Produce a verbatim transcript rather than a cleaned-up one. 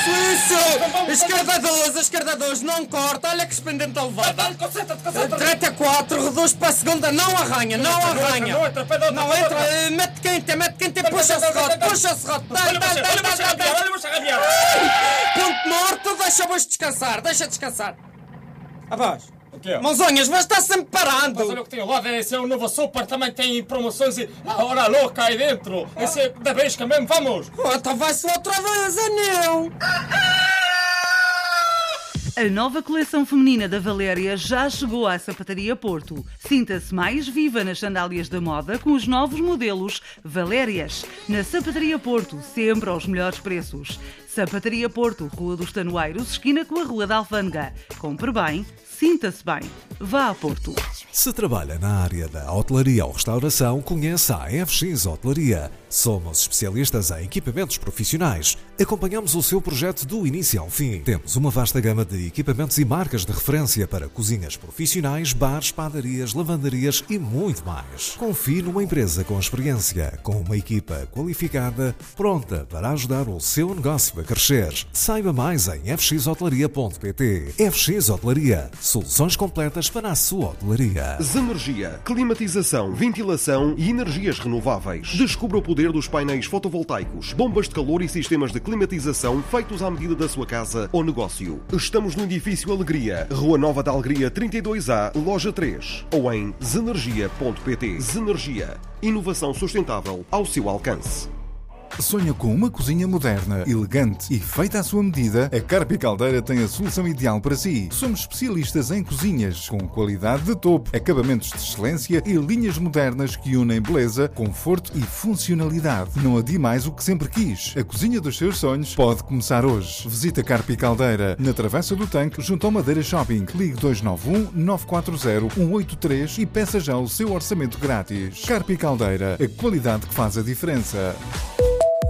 Suíço! Esquerda doze, esquerda doze, não corta, olha que pendente a levada. Concentra-te, concentra-te. Direita quatro, reduz para a segunda, não arranha, não arranha. Não entra, pede outra, Não pede entra, outra. eh, mete quente, mete quente, puxa o serrote, puxa o serrote. Dá, Olha dá, você, dá, olha dá, você dá, rabiar, dá. olha você rabiar. Ponto morto, deixa o descansar, deixa descansar. Rapaz, O quê? mãozinhas, mas está sempre Mas parando. olha o que tem lá, esse é o novo Super, também tem promoções e a hora louca aí dentro. Esse é da Brisca mesmo, vamos. Oh, então vai-se outra vez, anel. A nova coleção feminina da Valéria já chegou à Sapataria Porto. Sinta-se mais viva nas sandálias da moda com os novos modelos Valérias. Na Sapataria Porto, sempre aos melhores preços. Sapataria Porto, Rua dos Tanoeiros, esquina com a Rua da Alfândega. Compre bem, sinta-se bem. Vá a Porto. Se trabalha na área da hotelaria ou restauração, conheça a F X Hotelaria. Somos especialistas em equipamentos profissionais. Acompanhamos o seu projeto do início ao fim. Temos uma vasta gama de equipamentos e marcas de referência para cozinhas profissionais, bares, padarias, lavandarias e muito mais. Confie numa empresa com experiência, com uma equipa qualificada, pronta para ajudar o seu negócio a crescer. Saiba mais em f x hotelaria ponto p t. F X Hotelaria. Soluções completas para a sua hotelaria. Zenergia, climatização, ventilação e energias renováveis. Descubra o poder dos painéis fotovoltaicos, bombas de calor e sistemas de climatização feitos à medida da sua casa ou negócio. Estamos no edifício Alegria, Rua Nova da Alegria trinta e dois A, Loja três, ou em zenergia ponto p t. Zenergia, inovação sustentável ao seu alcance. Sonha com uma cozinha moderna, elegante e feita à sua medida? A Carpi Caldeira tem a solução ideal para si. Somos especialistas em cozinhas com qualidade de topo, acabamentos de excelência e linhas modernas que unem beleza, conforto e funcionalidade. Não adie mais o que sempre quis. A cozinha dos seus sonhos pode começar hoje. Visite a Carpi Caldeira na Travessa do Tanque, junto ao Madeira Shopping. Ligue dois nove um, nove quatro zero, um oito três e peça já o seu orçamento grátis. Carpi Caldeira, a qualidade que faz a diferença.